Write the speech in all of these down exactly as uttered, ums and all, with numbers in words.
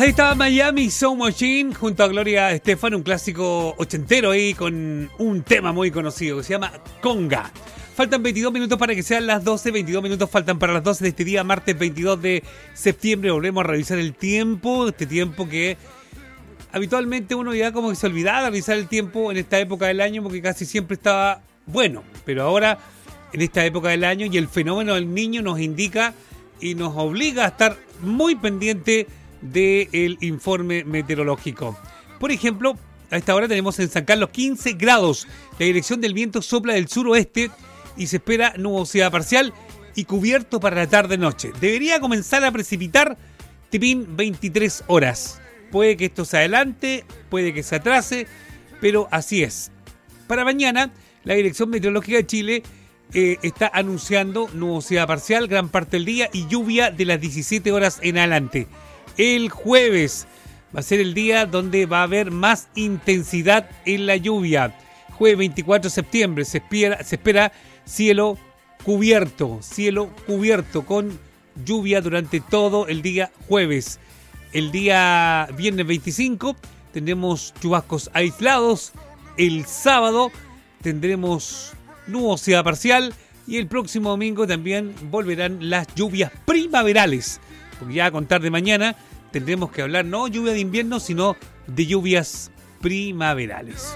Ahí estaba Miami Soul Machine junto a Gloria Estefan, un clásico ochentero ahí con un tema muy conocido que se llama Conga. Faltan veintidós minutos para que sean las doce, veintidós minutos faltan para las doce de este día, martes veintidós de septiembre. Volvemos a revisar el tiempo, este tiempo que habitualmente uno ya como que se olvidaba de revisar el tiempo en esta época del año porque casi siempre estaba bueno, pero ahora en esta época del año y el fenómeno del Niño nos indica y nos obliga a estar muy pendiente del informe meteorológico. Por ejemplo, a esta hora tenemos en San Carlos quince grados. La dirección del viento sopla del suroeste y se espera nubosidad parcial y cubierto para la tarde-noche. Debería comenzar a precipitar tipín veintitrés horas. Puede que esto se adelante, puede que se atrase, pero así es. Para mañana, la Dirección Meteorológica de Chile eh, está anunciando nubosidad parcial gran parte del día y lluvia de las diecisiete horas en adelante. El jueves va a ser el día donde va a haber más intensidad en la lluvia. Jueves veinticuatro de septiembre se espera, se espera cielo cubierto, cielo cubierto con lluvia durante todo el día jueves. El día viernes veinticinco tendremos chubascos aislados. El sábado tendremos nubosidad parcial y el próximo domingo también volverán las lluvias primaverales. Porque ya a contar de mañana tendremos que hablar no lluvia de invierno, sino de lluvias primaverales.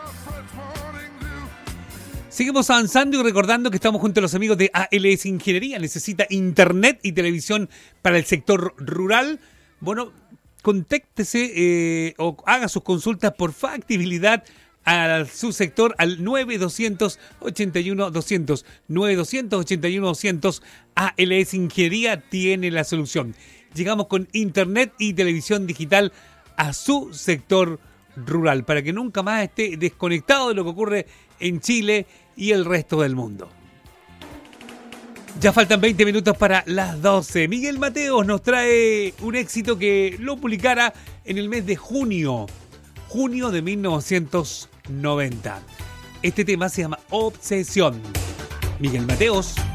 Seguimos avanzando y recordando que estamos junto a los amigos de A L S Ingeniería. Necesita internet y televisión para el sector rural. Bueno, contáctese eh, o haga sus consultas por factibilidad a su sector al nueve dos cero cero, ocho uno dos cero cero, nueve dos cero cero, ocho uno dos cero cero. A L S Ingeniería tiene la solución. Llegamos con internet y televisión digital a su sector rural para que nunca más esté desconectado de lo que ocurre en Chile y el resto del mundo. Ya faltan veinte minutos para las doce. Miguel Mateos nos trae un éxito que lo publicara en el mes de junio. Junio de mil novecientos noventa. Este tema se llama Obsesión. Miguel Mateos.